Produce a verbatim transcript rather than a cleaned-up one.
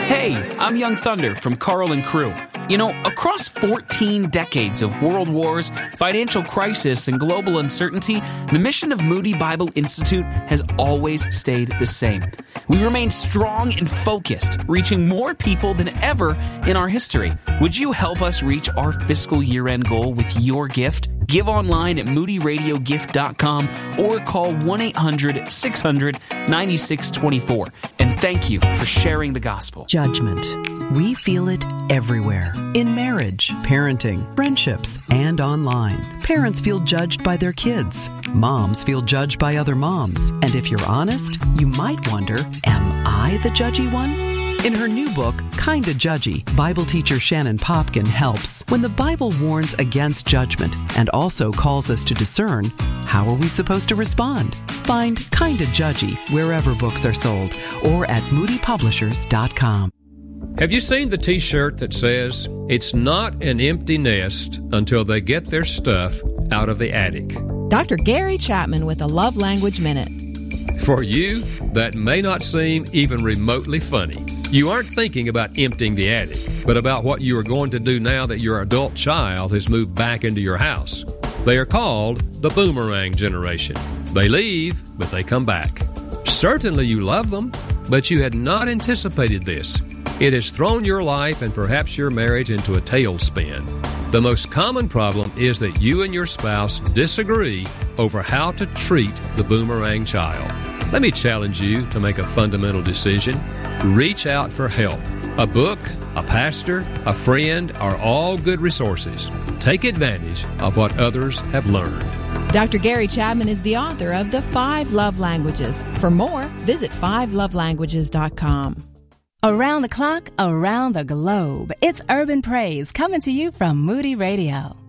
Hey, I'm Young Thunder from Carl and Crew. You know, across fourteen decades of world wars, financial crisis, and global uncertainty, the mission of Moody Bible Institute has always stayed the same. We remain strong and focused, reaching more people than ever in our history. Would you help us reach our fiscal year-end goal with your gift? Give online at moody radio gift dot com or call one eight hundred six hundred nine six two four. And thank you for sharing the gospel. Judgment. We feel it everywhere. In marriage, parenting, friendships, and online. Parents feel judged by their kids. Moms feel judged by other moms. And if you're honest, you might wonder, am I the judgy one? In her new book, Kinda Judgy, Bible teacher Shannon Popkin helps. When the Bible warns against judgment and also calls us to discern, how are we supposed to respond? Find Kinda Judgy wherever books are sold or at moody publishers dot com. Have you seen the t-shirt that says, "It's not an empty nest until they get their stuff out of the attic"? Doctor Gary Chapman with a Love Language Minute. For you, that may not seem even remotely funny. You aren't thinking about emptying the attic, but about what you are going to do now that your adult child has moved back into your house. They are called the boomerang generation. They leave, but they come back. Certainly you love them, but you had not anticipated this. It has thrown your life and perhaps your marriage into a tailspin. The most common problem is that you and your spouse disagree over how to treat the boomerang child. Let me challenge you to make a fundamental decision. Reach out for help. A book, a pastor, a friend are all good resources. Take advantage of what others have learned. Doctor Gary Chapman is the author of The Five Love Languages. For more, visit five love languages dot com. Around the clock, around the globe, it's Urban Praise coming to you from Moody Radio.